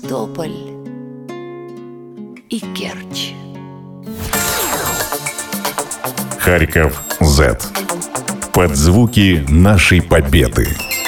Севастополь и Керчь. Харьков Z. Под звуки нашей победы.